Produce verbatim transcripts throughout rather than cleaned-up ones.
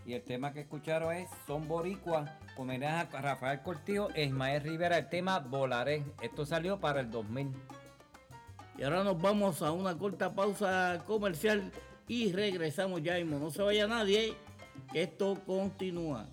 Y el tema que escucharon es Son Boricua, homenaje a Rafael Cortijo e Ismael Rivera, el tema Volaré. Esto salió para el dos mil. Y ahora nos vamos a una corta pausa comercial y regresamos ya mismo. No se vaya nadie, que esto continúa.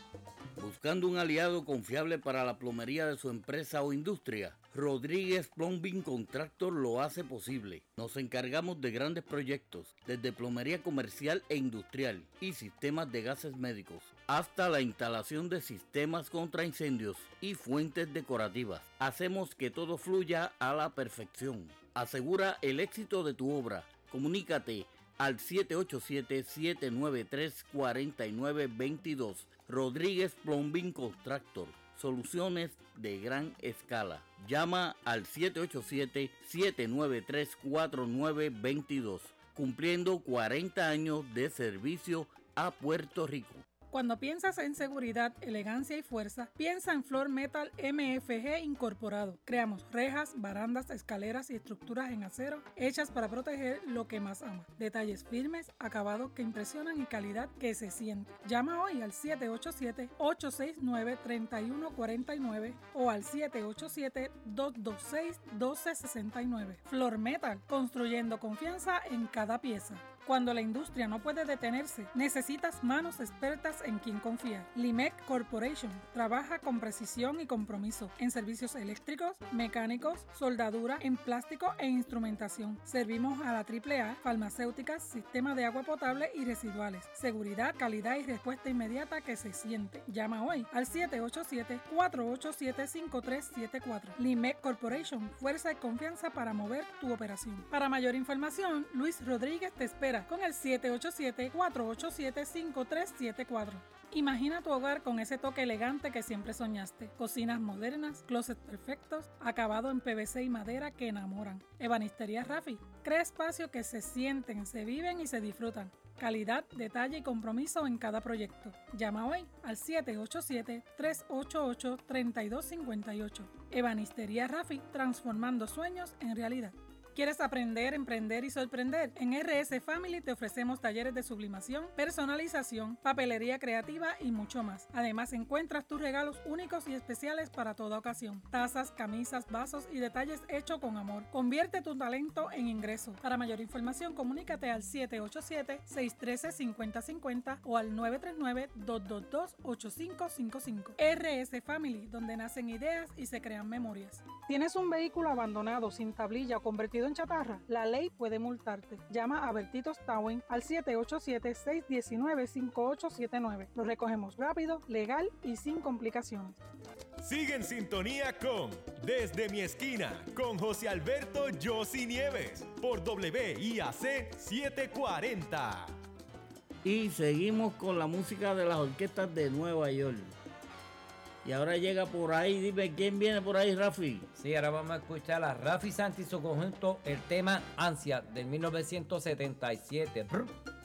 Buscando un aliado confiable para la plomería de su empresa o industria, Rodríguez Plumbing Contractor lo hace posible. Nos encargamos de grandes proyectos, desde plomería comercial e industrial y sistemas de gases médicos, hasta la instalación de sistemas contra incendios y fuentes decorativas. Hacemos que todo fluya a la perfección. Asegura el éxito de tu obra. Comunícate al siete ocho siete, siete nueve tres, cuatro nueve dos dos. Rodríguez Plumbing Contractor, soluciones de gran escala. Llama al siete ocho siete, siete nueve tres, cuatro nueve dos dos, cumpliendo cuarenta años de servicio a Puerto Rico. Cuando piensas en seguridad, elegancia y fuerza, piensa en Floor Metal M F G Incorporado. Creamos rejas, barandas, escaleras y estructuras en acero hechas para proteger lo que más amas. Detalles firmes, acabados que impresionan y calidad que se siente. Llama hoy al siete ocho siete, ocho seis nueve, tres uno cuatro nueve o al siete ocho siete, dos dos seis, uno dos seis nueve. Floor Metal, construyendo confianza en cada pieza. Cuando la industria no puede detenerse, necesitas manos expertas en quien confiar. Limec Corporation trabaja con precisión y compromiso en servicios eléctricos, mecánicos, soldadura, en plástico e instrumentación. Servimos a la triple A, farmacéuticas, sistema de agua potable y residuales. Seguridad, calidad y respuesta inmediata que se siente. Llama hoy al siete ocho siete, cuatro ocho siete, cinco tres siete cuatro. Limec Corporation, fuerza y confianza para mover tu operación. Para mayor información, Luis Rodríguez te espera con el siete ocho siete, cuatro ocho siete, cinco tres siete cuatro. Imagina tu hogar con ese toque elegante que siempre soñaste. Cocinas modernas, closets perfectos, acabado en P V C y madera que enamoran. Ebanistería Rafi. Crea espacios que se sienten, se viven y se disfrutan. Calidad, detalle y compromiso en cada proyecto. Llama hoy al siete ocho siete, tres ocho ocho, tres dos cinco ocho. Ebanistería Rafi, transformando sueños en realidad. ¿Quieres aprender, emprender y sorprender? En R S Family te ofrecemos talleres de sublimación, personalización, papelería creativa y mucho más. Además, encuentras tus regalos únicos y especiales para toda ocasión. Tazas, camisas, vasos y detalles hechos con amor. Convierte tu talento en ingreso. Para mayor información, comunícate al siete ocho siete, seis uno tres, cinco cero cinco cero o al nueve tres nueve, dos dos dos, ocho cinco cinco cinco. R S Family, donde nacen ideas y se crean memorias. ¿Tienes un vehículo abandonado, sin tablilla o convertido en chatarra? La ley puede multarte. Llama a Bertitos Towing al siete ocho siete, seis uno nueve, cinco ocho siete nueve. Lo recogemos rápido, legal y sin complicaciones. Sigue en sintonía con Desde mi esquina con José Alberto Yossi Nieves por W I A C setecientos cuarenta. Y seguimos con la música de las orquestas de Nueva York. Y ahora llega por ahí, dime quién viene por ahí, Rafi. Sí, ahora vamos a escuchar a Rafi Santi y su conjunto, el tema Ansia del mil novecientos setenta y siete. Brr.